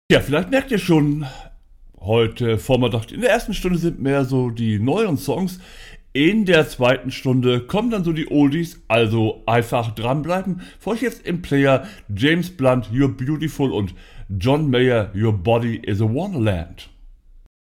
Ja, vielleicht merkt ihr schon, heute Vormittag, in der ersten Stunde sind mehr so die neuen Songs. In der zweiten Stunde kommen dann so die Oldies, also einfach dranbleiben. Für euch jetzt im Player James Blunt, You're Beautiful und John Mayer, Your Body is a Wonderland.